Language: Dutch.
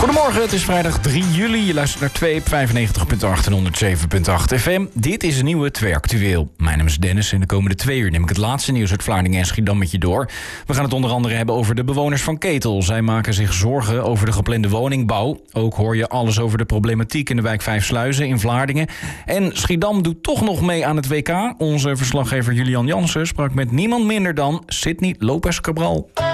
Goedemorgen, het is vrijdag 3 juli. Je luistert naar 2 op 95.8 en 107.8 FM. Dit is een nieuwe 2 Actueel. Mijn naam is Dennis en de komende 2 uur neem ik het laatste nieuws uit Vlaardingen en Schiedam met je door. We gaan het onder andere hebben over de bewoners van Ketel. Zij maken zich zorgen over de geplande woningbouw. Ook hoor je alles over de problematiek in de wijk Vijfsluizen in Vlaardingen. En Schiedam doet toch nog mee aan het WK. Onze verslaggever Julian Jansen sprak met niemand minder dan Sydney Lopez Cabral.